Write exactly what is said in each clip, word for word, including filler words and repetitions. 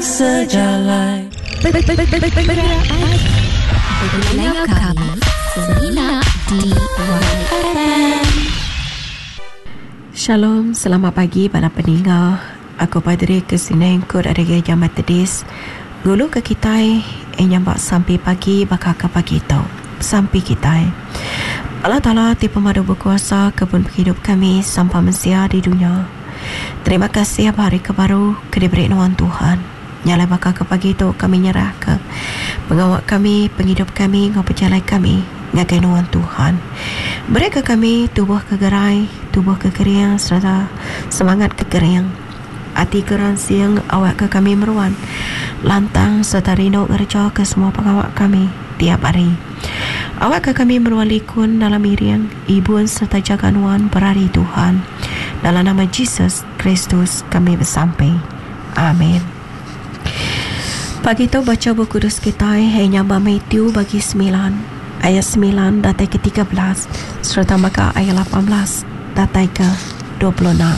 sejalan. Dengar kami Sejenak di Y F M. Shalom, selamat pagi para pendengar. Aku Padri Kesineng Kod ada Gereja Metodis Gulu ke kita yang nyambak sampai pagi bakal ke pagi tau sampai kita. Allah Ta'ala tipe madu berkuasa kebun hidup kami sampai mensia di dunia. Terima kasih hari kebaru kediberi nuan Tuhan. Nyala bakal ke pagi tu kami nyerah ke pengawak kami, penghidup kami, ngau pejalai kami ngagai nuan Tuhan. Beri ke kami tubuh kegerai, tubuh kekeriang serta semangat kekeriang. Hati keran siang awak ke kami meruan lantang serta rindu ngerja ke semua pengawak kami tiap hari. Awak ke kami meruan likun dalam iriang ibuan serta jaga nuan berhari Tuhan. Dalam nama Yesus Kristus kami bersampai. Amin. Pagi tu baca buku kudus kita yang nyambah Matthew bagi sembilan ayat sembilan datai ke tiga belas serta maka ayat lapan belas datai ke dua puluh enam.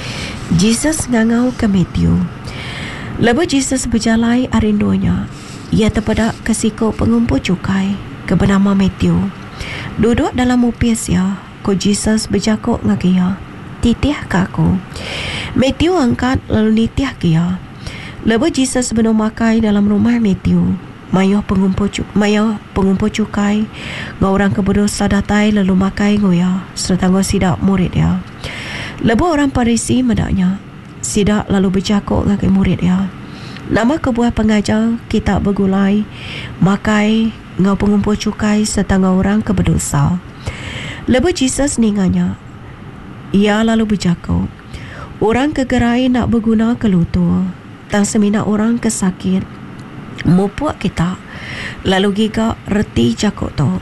Jesus ngangau ke Matthew. Lepas Jesus berjalan arindonya, ia terpedak ke siku pengumpul cukai ke bernama Matthew. Duduk dalam upis ya, ko Jesus berjakuk ngakia. Titih ke aku. Matthew angkat lalu nitih kia. Lepas Jesus benar makai dalam rumah Matthew. Maya pengumpul cu- maya pengumpul cukai ngau orang keberdosa datai lalu makai ngoya serta ngau sidak murid dia. Lepas orang Parisi medaknya sidak lalu bercakap dengan murid dia. Nama kebuah pengajar kitab bergulai makai ngau pengumpul cukai serta ngau orang keberdosa. Lepas Jesus ninganya ia lalu bercakap, orang kegerai nak berguna kelutur tang semina orang kesakit mupuak kita lalu gigak reti cakap tu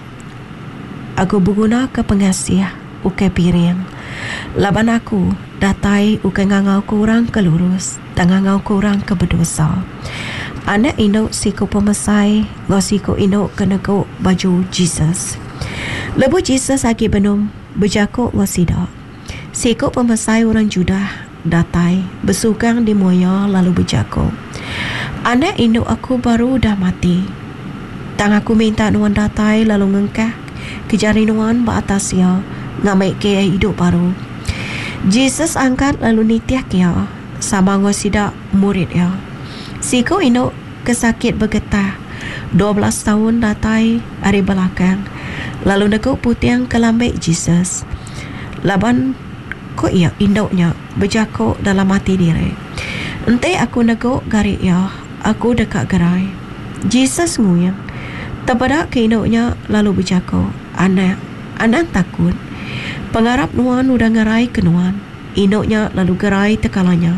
aku berguna ke pengasih ukai piring laban aku datai ukai ngangau ku orang kelurus tang ngangau ku orang ke berdosa anak induk siku pemesai ngau siku induk kena ku baju Jesus. Lepas Jesus lagi benum berjakuk ngau sidak siku pemesai orang Judah datai bersugang di moya lalu berjakuk anak induk aku baru dah mati tang aku minta nuan datai lalu ngengkah kejari nuan baatas ya ngamai ke hidup baru. Jesus angkat lalu nitiah kia sama ngosidak murid ya siku induk kesakit bergetah dua belas tahun datai hari belakang lalu neguk putiang ke lambek Jesus. Laban ko ia induknya berjakuk dalam hati diri. Ente aku neguk garik ya, aku dekat gerai. Jesus nguyang. Terbedak ke induknya lalu berjakuk. Anak, anak takut. Pengarap nuan udah ngerai ke nuan. Induknya lalu gerai tekalanya.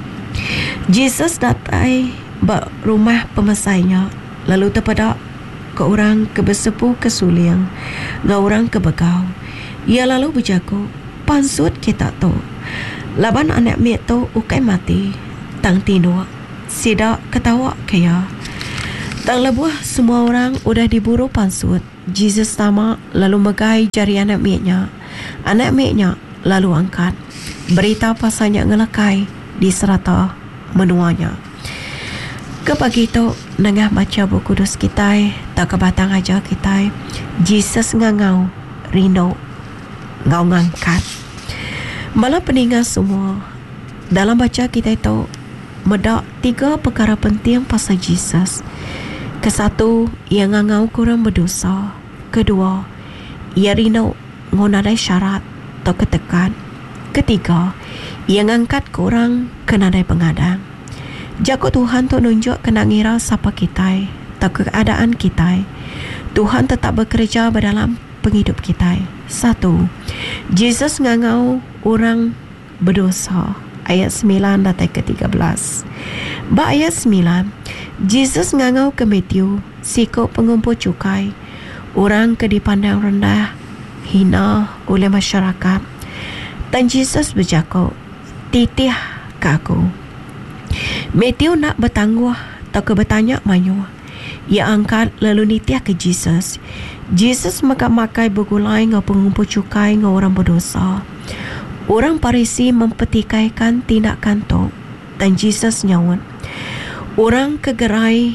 Jesus datai bak rumah pemesainya. Lalu terbedak ke orang kebersepuh kesuliang. Ngau orang kebegau. Ia lalu berjakuk. Pansut kita tu laban anak mek tu ukai mati tang tino sidak ketawa kaya tang lebuh semua orang udah diburu pansut. Jesus sama lalu megai jari anak meknya anak meknya lalu angkat berita pasalnya ngelekai di serata menuanya. Ke pagi tu nengah baca buku kudus kita tak kebatang aja kita Jesus ngangau rindu ngau ngangkat. Malah pendengar semua, dalam baca kita itu medak tiga perkara penting pasal Jesus. Kesatu, ia ngangau kurang berdosa. Kedua, ia rindu ngonadai syarat atau ketekan. Ketiga, ia ngangkat kurang kenadai pengadang. Jago Tuhan tu nunjuk kena ngira siapa kita atau keadaan kita. Tuhan tetap bekerja dalam penghidup kita. Satu, Jesus ngangau orang berdosa. Ayat sembilan datai ke tiga belas. Ba ayat sembilan, Jesus ngangau ke Matthew, siku pengumpul cukai, orang ke dipandang rendah, hina oleh masyarakat. Dan Jesus bercakap, titih ke aku. Matthew nak bertangguh atau ke bertanya mayu. Ia angkat lalu nitih ke Jesus. Jesus makai-makai bergulai ngau pengumpul cukai ngau orang berdosa. Orang Parisi mempertikaikan tindakan tu dan Jesus nyawut. Orang kegerai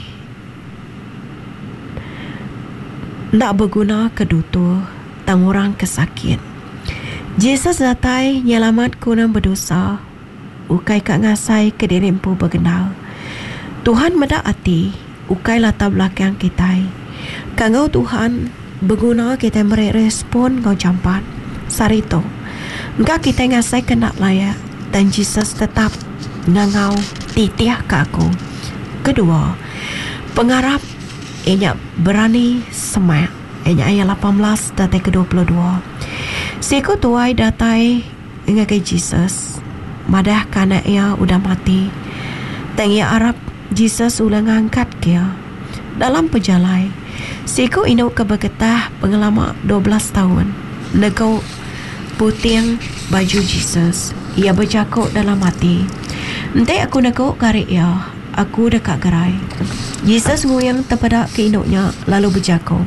nak berguna kedutu, tang orang kesakit. Jesus datai nyelamat kurang berdosa, ukai kak ngasai ke dirimpu bergenal. Tuhan medak hati, ukai latar belakang kita. Kangau Tuhan berguna kita merespon ngau campat. Sarito, enggak kita ngasai kena layak, dan Jesus tetap ngangau titiah ke aku. Kedua, pengharap ianya berani semak. Ianya ayat lapan belas datai ke dua puluh dua. Siku tuai datai ngagai Jesus. Madah kana ia udah mati. Dan ia harap Jesus ulang angkat kia. Dalam perjalanan, siku induk kebergetah pengalaman dua belas tahun. Negau puting baju Jesus. Ia bercakap dalam hati. Nanti aku negau kari ia. Aku dekat gerai. Jesus nguyang terpedak ke induknya lalu bercakap.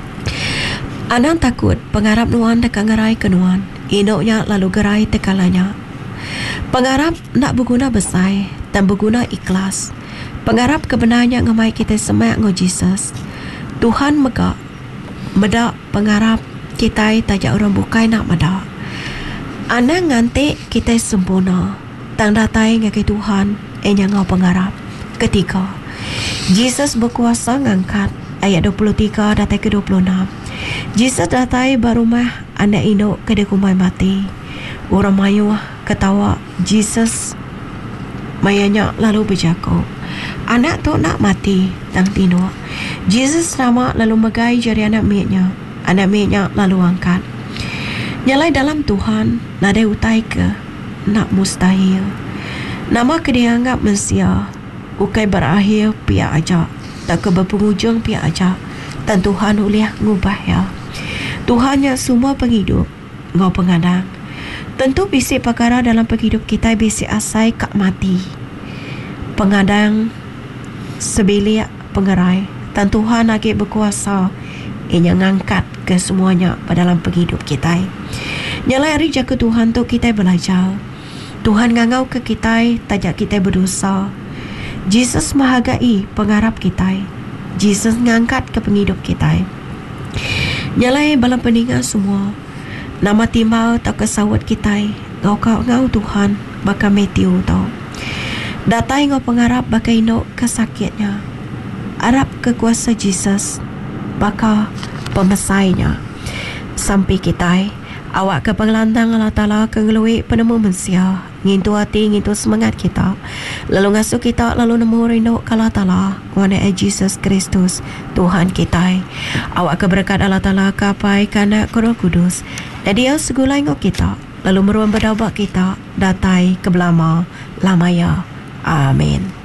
Anak takut pengharap nuan dekat gerai ke nuan. Induknya lalu gerai tekalanya. Pengharap nak berguna besar dan berguna ikhlas. Pengharap kebenarnya ngemai kita semak ngo Jesus. Tuhan megak medak pengharap kita tajak orang bukai nak medak. Anak ngantik kita sempurna. Tang datai ngakai Tuhan enya ngau pengharap. Ketiga, Jesus berkuasa ngangkat ayat dua puluh tiga datai ke dua puluh enam. Jesus datai barumah anak induk ke dekumai mati. Orang mayu ketawa Jesus mayanya lalu bercakap. Anak tu nak mati tang tino. Jesus nama lalu megai jari anak miaknya. Anak miaknya lalu angkat. Nyalai dalam Tuhan nada utai ke nak mustahil. Nama ke dianggap mensia. Ukai berakhir pihak aja, tak ke berpenghujung pihak aja. Dan Tuhan uliah ngubah ya. Tuhannya semua penghidup, ngau pengadang. Tentu bisik perkara dalam penghidup kita bisik asai kak mati. Pengadang sebilik pengerai. Dan Tuhan lagi berkuasa. Ia ngangkat ke semuanya pada dalam penghidup kita. Nyalai hari jaga Tuhan tu kita belajar. Tuhan ngangau ke kita, tajak kita berdosa. Jesus menghargai pengharap kita. Jesus ngangkat ke penghidup kita. Nyalai balam peningan semua. Nama timbal tak kesawat kita. Ngau kau ngau Tuhan bakal Matthew tau. Datai ngau pengharap bakal induk kesakitnya. Harap kekuasa Jesus bakal pemesainya. Sampai kita awak ke pengelantang Allah Ta'ala kengelui penemu mensia. Ngintu hati, ngintu semangat kita. Lalu ngasuh kita, lalu nemu rindu ke Allah Ta'ala. Wana Jesus Kristus, Tuhan kita. Awak keberkat Allah Ta'ala kapai kanak Roh Kudus. Dan dia segulai ngok kita. Lalu meruang berdaubat kita. Datai ke belama lamaya. Amin.